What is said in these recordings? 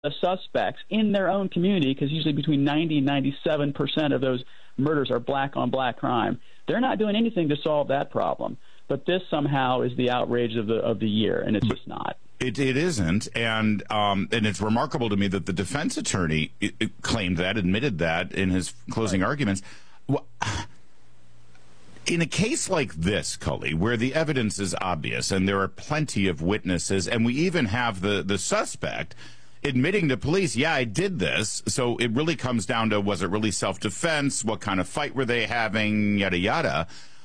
the suspects in their own community, because usually between 90 and 97% of those murders are black-on-black crime. They're not doing anything to solve that problem. But this somehow is the outrage of the year, and it's just not. It isn't, and it's remarkable to me that the defense attorney claimed that, admitted that in his closing arguments. In a case like this, Cully, where the evidence is obvious and there are plenty of witnesses, and we even have the suspect admitting to police, yeah, I did this, so it really comes down to, was it really self-defense? What kind of fight were they having? Yada, yada.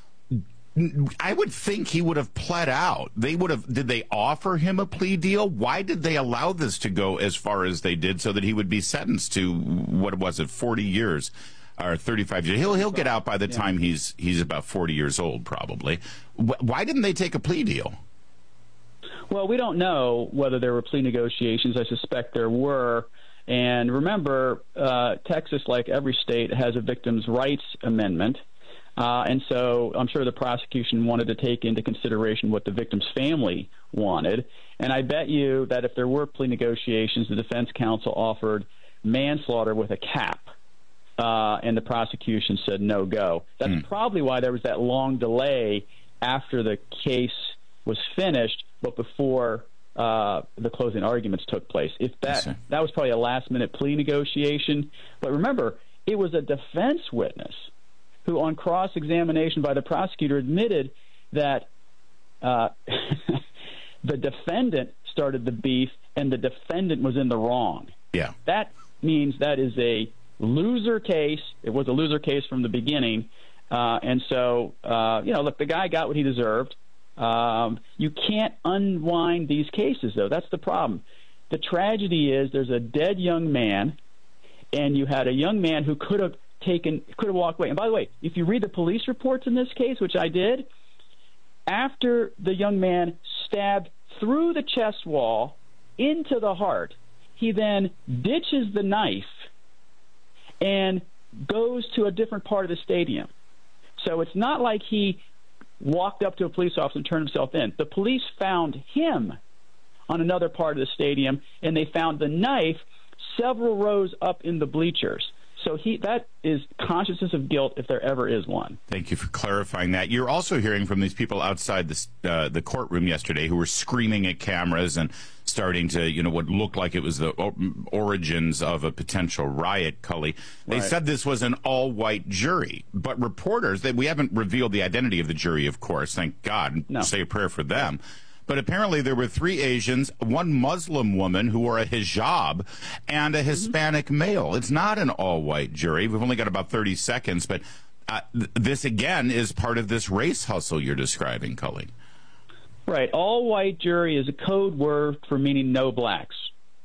I would think he would have pled out. Did they offer him a plea deal? Why did they allow this to go as far as they did so that he would be sentenced to, what was it, 40 years or 35 years? He'll get out by the time he's about 40 years old, probably. Why didn't they take a plea deal? Well, we don't know whether there were plea negotiations. I suspect there were. And remember, Texas, like every state, has a victims' rights amendment. And so I'm sure the prosecution wanted to take into consideration what the victim's family wanted. And I bet you that if there were plea negotiations, the defense counsel offered manslaughter with a cap, and the prosecution said no go. That's probably why there was that long delay after the case was finished, but before the closing arguments took place. If that was probably a last-minute plea negotiation. But remember, it was a defense witness who, on cross-examination by the prosecutor, admitted that the defendant started the beef and the defendant was in the wrong. Yeah. That means that is a loser case. It was a loser case from the beginning. And so, look, the guy got what he deserved. You can't unwind these cases, though. That's the problem. The tragedy is there's a dead young man, and you had a young man who could have walked away. And by the way, if you read the police reports in this case, which I did, after the young man stabbed through the chest wall into the heart, he then ditches the knife and goes to a different part of the stadium. So it's not like he walked up to a police officer and turned himself in. The police found him on another part of the stadium, and they found the knife several rows up in the bleachers. So that is consciousness of guilt if there ever is one. Thank you for clarifying that. You're also hearing from these people outside the courtroom yesterday who were screaming at cameras and starting to, what looked like it was the origins of a potential riot, Cully. They said this was an all-white jury, but reporters, we haven't revealed the identity of the jury, of course, thank God. No. Say a prayer for them. But apparently there were 3 Asians, 1 Muslim woman who wore a hijab, and a Hispanic male. It's not an all-white jury. We've only got about 30 seconds, but this, again, is part of this race hustle you're describing, Cully. Right. All-white jury is a code word for meaning no blacks.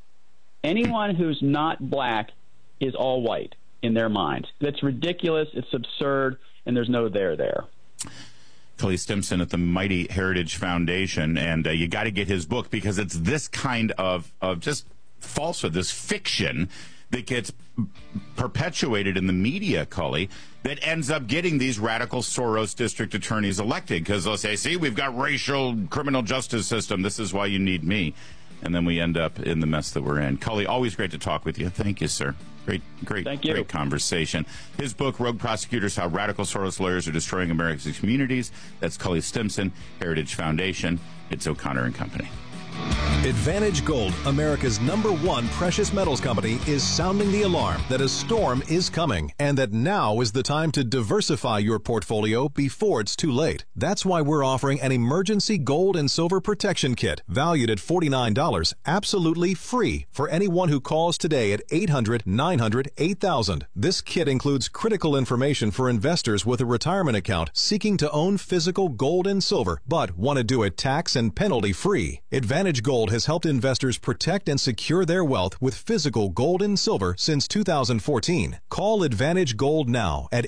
Anyone who's not black is all-white in their minds. That's ridiculous, it's absurd, and there's no there. Cully Stimson at the Mighty Heritage Foundation, and you got to get his book because it's this kind of just falsehood, this fiction that gets perpetuated in the media, Cully, that ends up getting these radical Soros district attorneys elected because they'll say, see, we've got racial criminal justice system. This is why you need me. And then we end up in the mess that we're in. Cully, always great to talk with you. Thank you, sir. Great conversation. His book, Rogue Prosecutors, How Radical Soros Lawyers Are Destroying America's Communities. That's Cully Stimson, Heritage Foundation. It's O'Connor and Company. Advantage Gold, America's #1 precious metals company, is sounding the alarm that a storm is coming and that now is the time to diversify your portfolio before it's too late. That's why we're offering an emergency gold and silver protection kit valued at $49, absolutely free for anyone who calls today at 800-900-8000. This kit includes critical information for investors with a retirement account seeking to own physical gold and silver but want to do it tax and penalty free. Advantage Gold has helped investors protect and secure their wealth with physical gold and silver since 2014. Call Advantage Gold now at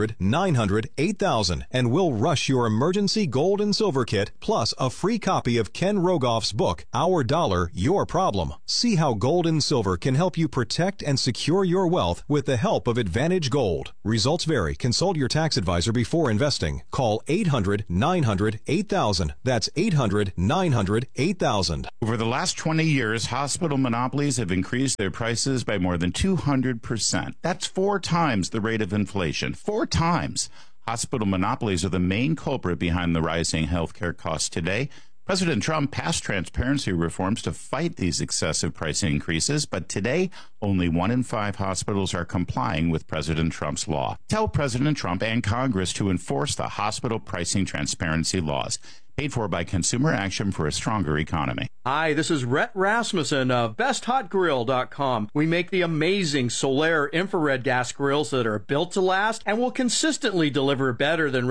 800-900-8000 and we'll rush your emergency gold and silver kit plus a free copy of Ken Rogoff's book, Our Dollar, Your Problem. See how gold and silver can help you protect and secure your wealth with the help of Advantage Gold. Results vary. Consult your tax advisor before investing. Call 800-900-8000. That's 800-900-8000. $1,000. Over the last 20 years, hospital monopolies have increased their prices by more than 200%. That's 4 times the rate of inflation. 4 times. Hospital monopolies are the main culprit behind the rising healthcare costs today. President Trump passed transparency reforms to fight these excessive price increases, but today, only 1 in 5 hospitals are complying with President Trump's law. Tell President Trump and Congress to enforce the hospital pricing transparency laws. Paid for by Consumer Action for a Stronger Economy. Hi, this is Rhett Rasmussen of BestHotGrill.com. We make the amazing Solaire infrared gas grills that are built to last and will consistently deliver better than